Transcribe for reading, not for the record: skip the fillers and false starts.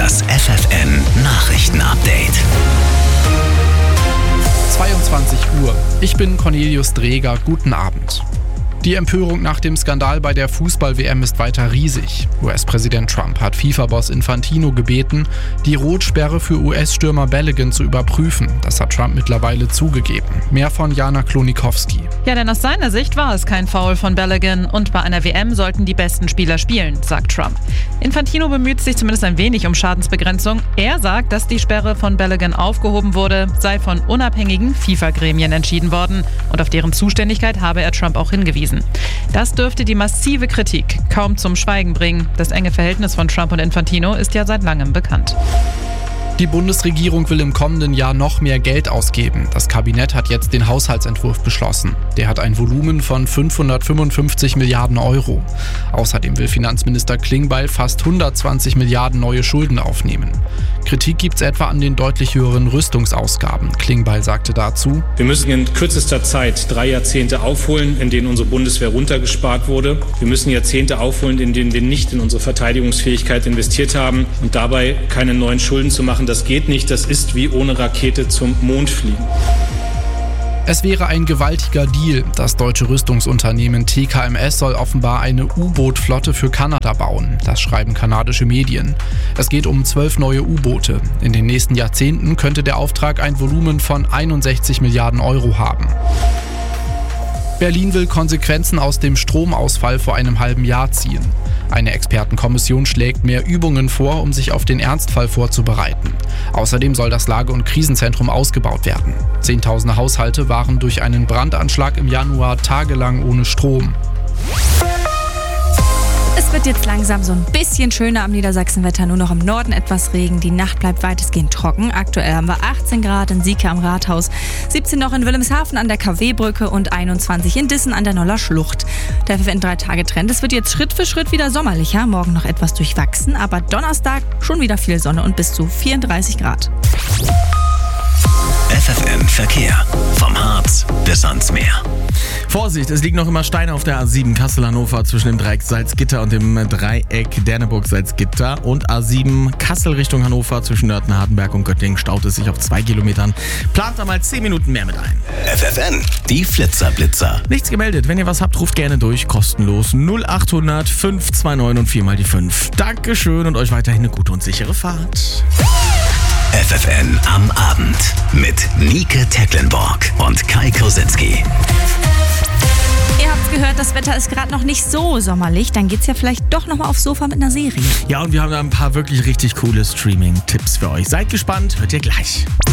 Das FFN Nachrichten-Update. 22 Uhr. Ich bin Cornelius Dreger. Guten Abend. Die Empörung nach dem Skandal bei der Fußball-WM ist weiter riesig. US-Präsident Trump hat FIFA-Boss Infantino gebeten, die Rotsperre für US-Stürmer Balogun zu überprüfen. Das hat Trump mittlerweile zugegeben. Mehr von Jana Klonikowski. Ja, denn aus seiner Sicht war es kein Foul von Balogun und bei einer WM sollten die besten Spieler spielen, sagt Trump. Infantino bemüht sich zumindest ein wenig um Schadensbegrenzung. Er sagt, dass die Sperre von Balogun aufgehoben wurde, sei von unabhängigen FIFA-Gremien entschieden worden und auf deren Zuständigkeit habe er Trump auch hingewiesen. Das dürfte die massive Kritik kaum zum Schweigen bringen. Das enge Verhältnis von Trump und Infantino ist ja seit langem bekannt. Die Bundesregierung will im kommenden Jahr noch mehr Geld ausgeben. Das Kabinett hat jetzt den Haushaltsentwurf beschlossen. Der hat ein Volumen von 555 Milliarden Euro. Außerdem will Finanzminister Klingbeil fast 120 Milliarden neue Schulden aufnehmen. Kritik gibt es etwa an den deutlich höheren Rüstungsausgaben. Klingbeil sagte dazu: Wir müssen in kürzester Zeit 3 Jahrzehnte aufholen, in denen unsere Bundeswehr runtergespart wurde. Wir müssen Jahrzehnte aufholen, in denen wir nicht in unsere Verteidigungsfähigkeit investiert haben. Und dabei keine neuen Schulden zu machen, das geht nicht. Das ist wie ohne Rakete zum Mond fliegen. Es wäre ein gewaltiger Deal. Das deutsche Rüstungsunternehmen TKMS soll offenbar eine U-Boot-Flotte für Kanada bauen. Das schreiben kanadische Medien. Es geht um 12 neue U-Boote. In den nächsten Jahrzehnten könnte der Auftrag ein Volumen von 61 Milliarden Euro haben. Berlin will Konsequenzen aus dem Stromausfall vor einem halben Jahr ziehen. Eine Expertenkommission schlägt mehr Übungen vor, um sich auf den Ernstfall vorzubereiten. Außerdem soll das Lage- und Krisenzentrum ausgebaut werden. Zehntausende Haushalte waren durch einen Brandanschlag im Januar tagelang ohne Strom. Es wird jetzt langsam so ein bisschen schöner am Niedersachsenwetter, nur noch im Norden etwas Regen. Die Nacht bleibt weitestgehend trocken. Aktuell haben wir 18 Grad in Sieke am Rathaus, 17 noch in Wilhelmshaven an der KW-Brücke und 21 in Dissen an der Noller Schlucht. Der FFN 3-Tage-Trend. Es wird jetzt Schritt für Schritt wieder sommerlicher, morgen noch etwas durchwachsen, aber Donnerstag schon wieder viel Sonne und bis zu 34 Grad. FFN Verkehr. Vom Harz bis ans Meer. Vorsicht, es liegen noch immer Steine auf der A7 Kassel-Hannover zwischen dem Dreieck Salzgitter und dem Dreieck Derneburg-Salzgitter und A7 Kassel Richtung Hannover zwischen Nörten-Hardenberg und Göttingen staut es sich auf 2 Kilometern. Plant da mal 10 Minuten mehr mit ein. FFN, die Flitzer-Blitzer. Nichts gemeldet. Wenn ihr was habt, ruft gerne durch. Kostenlos 0800 529 und 4 mal die 5. Dankeschön und euch weiterhin eine gute und sichere Fahrt. FFN am Abend mit Nike Tecklenburg und Kai Kosinski. Ihr habt's gehört, das Wetter ist gerade noch nicht so sommerlich. Dann geht's ja vielleicht doch nochmal aufs Sofa mit einer Serie. Ja, und wir haben da ein paar wirklich richtig coole Streaming-Tipps für euch. Seid gespannt, hört ihr gleich.